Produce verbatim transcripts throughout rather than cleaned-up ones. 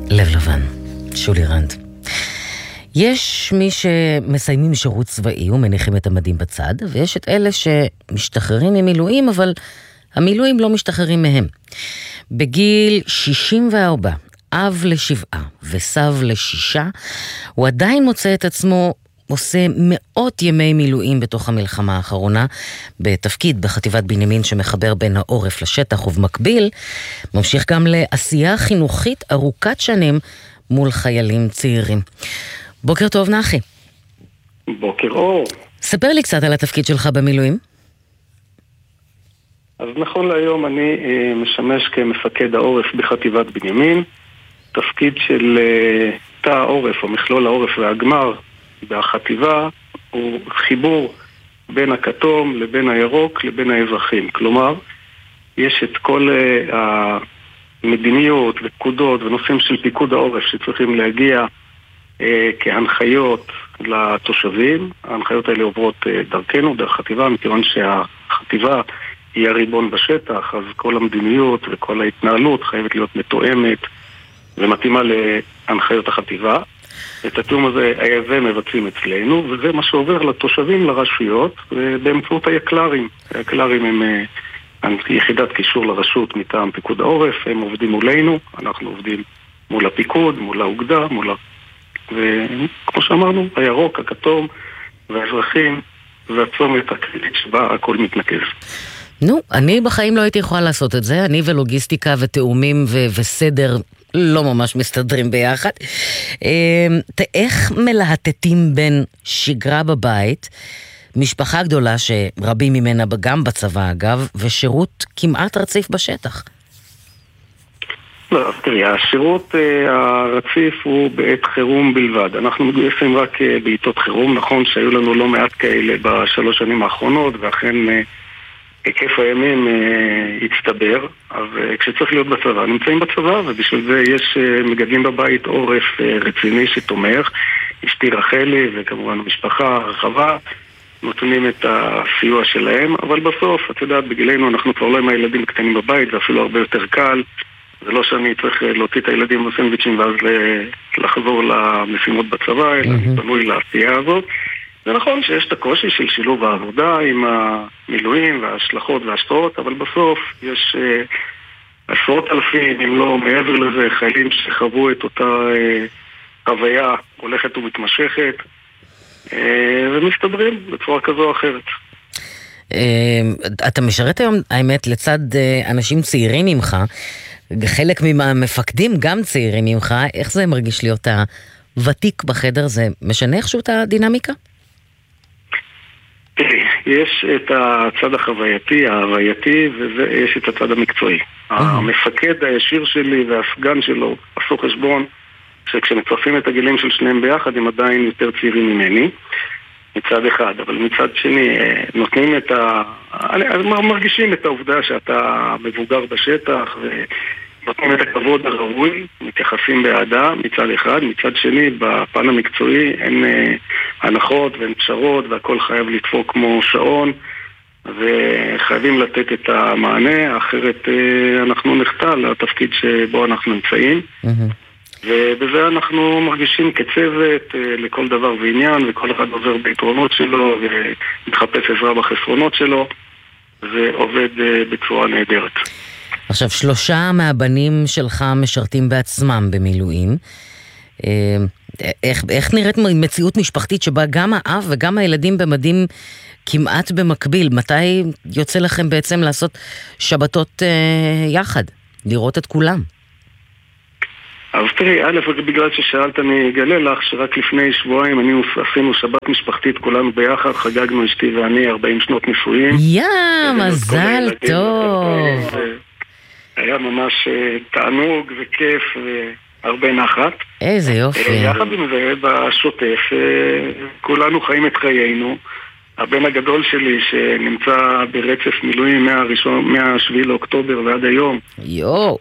לב לבן, שולי רנד. יש מי שמסיימים שירות צבאי ומניחים את המדים בצד, ויש את אלה שמשתחררים ממילואים, אבל המילואים לא משתחררים מהם. בגיל שישים וארבע, אב לשבעה וסב לשישה, הוא עדיין מוצא את עצמו עושה מאות ימי מילואים בתוך המלחמה האחרונה, בתפקיד בחטיבת בנימין שמחבר בין העורף לשטח, ובמקביל ממשיך גם לעשייה חינוכית ארוכת שנים מול חיילים צעירים. בוקר טוב נחי. בוקר אור. ספר לי קצת על התפקיד שלך במילואים. אז נכון להיום אני אה, משמש כמפקד העורף בחטיבת בנימין, תפקיד של אה, תא העורף או מכלול העורף והגמר בחטיבה הוא חיבור בין הכתום לבין הירוק לבין האזרחים. כלומר, יש את כל uh, המדיניות ופקודות ונושאים של פיקוד העורף שצריכים להגיע uh, כהנחיות לתושבים. ההנחיות האלה עוברות uh, דרכנו, דרך חטיבה, מכיוון שהחטיבה היא הריבון בשטח, אז כל המדיניות וכל ההתנהלות חייבת להיות מתואמת ומתאימה להנחיות החטיבה. את התיאום הזה היזם מבצעים אצלנו, וזה מה שעובר לתושבים, לרשויות, באמצעות היקלרים. היקלרים הם יחידת קישור לרשות מטעם פיקוד העורף, הם עובדים מולנו, אנחנו עובדים מול הפיקוד, מול האוגדה, מול ה... וכמו שאמרנו, הירוק, הכתום, והאזרחים, והצומת הקריטית שבה הכל מתנקז. נו, אני בחיים לא הייתי יכולה לעשות את זה, אני ולוגיסטיקה ותאומים ו- וסדר לא ממש מסתדרים ביחד. איך מלהטטים בין שגרה בבית, משפחה גדולה שרבים ממנה גם בצבא אגב, ושירות כמעט רציף בשטח? לא, תראי, השירות הרציף הוא בעת חירום בלבד. אנחנו מגויסים רק בעיתות חירום. נכון שהיו לנו לא מעט כאלה בשלוש שנים האחרונות, ואכן היקף הימים uh, הצטבר, אז uh, כשצריך להיות בצבא, נמצאים בצבא, ובשביל זה יש uh, מגדלים בבית עורף uh, רציני שתומך, אשתי רחלי וכמובן המשפחה הרחבה, נותנים את הסיוע שלהם, אבל בסוף, את יודעת, בגילנו אנחנו כבר לא עם הילדים קטנים בבית, זה אפילו הרבה יותר קל, זה לא שאני צריך להוציא את הילדים בסנדוויצ'ים ואז לחזור למשימות בצבא, אלא אני פנוי לעשייה הזאת. זה נכון שיש את הקושי של שילוב העבודה עם המילואים וההשלכות וההשפעות, אבל בסוף יש אה, עשרות אלפים, אם לא מעבר לזה, חיילים שחוו את אותה אה, חוויה הולכת ומתמשכת, אה, ומסתדרים בצורה כזו או אחרת. אתה משרת היום, האמת, לצד אנשים צעירים ממך, חלק מהמפקדים גם צעירים ממך, איך זה מרגיש להיות הוותיק בחדר? זה משנה איכשהו את הדינמיקה? יש את הצד החווייתי, ההווייתי, ויש את הצד המקצועי. המפקד הישיר שלי והסגן שלו עשו חשבון שכשמצרפים את הגילים של שניהם ביחד הם עדיין יותר צעירים ממני, מצד אחד, אבל מצד שני נותנים את ה... מרגישים את העובדה שאתה מבוגר בשטח ונותנים את הכבוד הראוי, מתייחסים באדם מצד אחד, מצד שני בפן המקצועי אין הנחות ואין פשרות והכל חייב לדפוק כמו שעון וחייבים לתת את המענה, אחרת אנחנו נחטא לתפקיד שבו אנחנו נמצאים. ובזה אנחנו מרגישים כצוות לכל דבר ועניין, וכל אחד עובר ביתרונות שלו ומתחפש עזרה בחסרונות שלו, ועובד בצורה נהדרת. עכשיו, שלושה מהבנים שלך משרתים בעצמם במילואים. איך, איך נראית מציאות משפחתית שבה גם האב וגם הילדים במדים כמעט במקביל? מתי יוצא לכם בעצם לעשות שבתות יחד, לראות את כולם? אז תראי, א', בגלל ששאלת אני אגלה לך שרק לפני שבועיים אני עשינו שבת משפחתית כולנו ביחד, חגגנו אשתי ואני ארבעים שנות נישואים. יא, מזל טוב. היה ממש תענוג וכיף והרבה נחת. איזה יופי. יחד עם זה, בשוטף, כולנו חיים את חיינו. הבן הגדול שלי שנמצא ברצף מילואים מהשביעי לאוקטובר ועד היום. יו.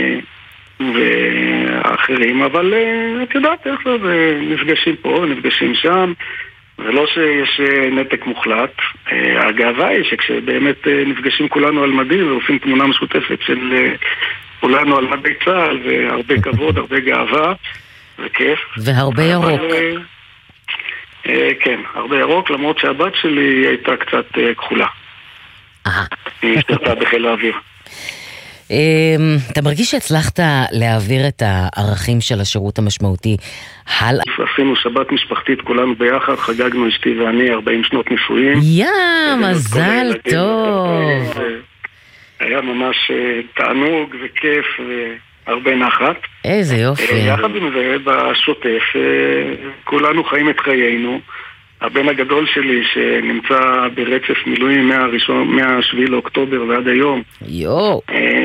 ואחרים, אבל את יודעת איך זה, נפגשים פה, נפגשים שם, ולא שיש נתק מוחלט. הגאווה היא שכשבאמת נפגשים כולנו על מדים ועושים תמונה משותפת של כולנו על מדי צה"ל, והרבה כבוד, הרבה גאווה, וכיף. והרבה ירוק. כן, הרבה ירוק, למרות שהבת שלי הייתה קצת כחולה. היא השתתפה בחיל האוויר. אתה מרגיש שהצלחת להעביר את הערכים של השירות המשמעותי הלאה? עשינו שבת משפחתית, כולנו ביחד, חגגנו אשתי ואני ארבעים שנות נישואים. יא, מזל טוב. היה ממש תענוג וכיף והרבה נחת. איזה יופי. יחד עם זה, בשוטף, כולנו חיים את חיינו. הבן הגדול שלי שנמצא ברצף מילואים מהשביעי לאוקטובר ועד היום. יו.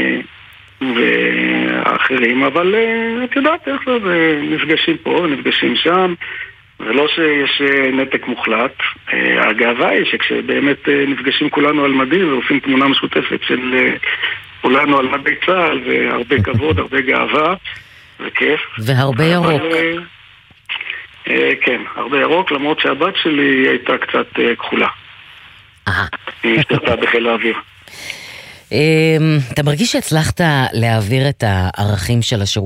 ואחרים, אבל את יודעת איך זה, נפגשים פה, נפגשים שם, ולא שיש נתק מוחלט. הגאווה היא שכשבאמת נפגשים כולנו על מדים ועושים תמונה משותפת של כולנו על מדי צה"ל, והרבה כבוד, הרבה גאווה, וכיף. והרבה ירוק. כן, הרבה ירוק, למרות שהבת שלי הייתה קצת כחולה. היא השתתפה בחיל האוויר. אתה מרגיש שהצלחת להעביר את הערכים של השירות?